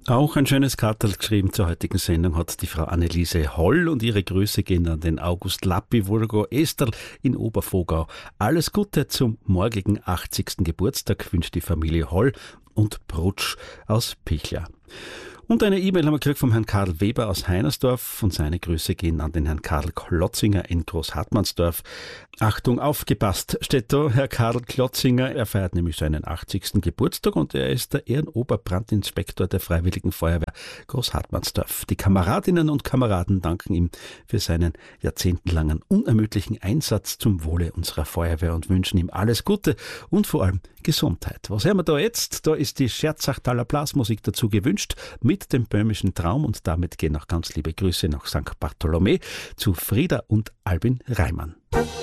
Auch ein schönes Kartel geschrieben zur heutigen Sendung hat die Frau Anneliese Holl und ihre Grüße gehen an den August Lappi, Vulgo Esterl in Obervogau. Alles Gute zum morgigen 80. Geburtstag wünscht die Familie Holl und Brutsch aus Pichler. Und eine E-Mail haben wir gekriegt vom Herrn Karl Weber aus Heinersdorf und seine Grüße gehen an den Herrn Karl Klotzinger in Großhartmannsdorf. Achtung, aufgepasst, steht da, Herr Karl Klotzinger, er feiert nämlich seinen 80. Geburtstag und er ist der Ehrenoberbrandinspektor der Freiwilligen Feuerwehr Großhartmannsdorf. Die Kameradinnen und Kameraden danken ihm für seinen jahrzehntelangen unermüdlichen Einsatz zum Wohle unserer Feuerwehr und wünschen ihm alles Gute und vor allem Gesundheit. Was hören wir da jetzt? Da ist die Scherzachtaler Blasmusik dazu gewünscht mit dem böhmischen Traum und damit gehen auch ganz liebe Grüße nach St. Bartholomä zu Frieda und Albin Reimann.